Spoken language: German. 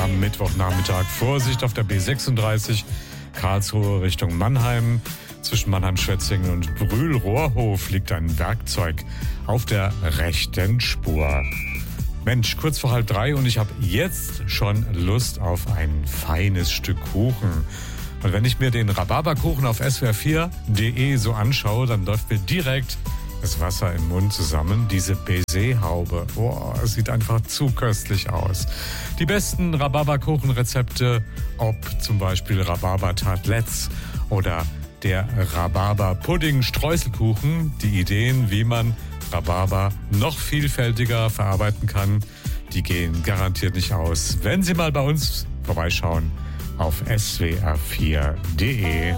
am Mittwochnachmittag. Vorsicht auf der B36, Karlsruhe Richtung Mannheim. Zwischen Mannheim-Schwetzingen und Brühl-Rohrhof liegt ein Werkzeug auf der rechten Spur. Mensch, kurz vor 2:30 und ich habe jetzt schon Lust auf ein feines Stück Kuchen. Und wenn ich mir den Rhabarberkuchen auf swr4.de so anschaue, dann läuft mir direkt das Wasser im Mund zusammen. Diese Baiser-Haube, es sieht einfach zu köstlich aus. Die besten Rhabarberkuchenrezepte, ob zum Beispiel Rhabarber-Tartlets oder der Rhabarber-Pudding-Streuselkuchen, die Ideen, wie man Rhabarber noch vielfältiger verarbeiten kann, die gehen garantiert nicht aus. Wenn Sie mal bei uns vorbeischauen auf swr4.de.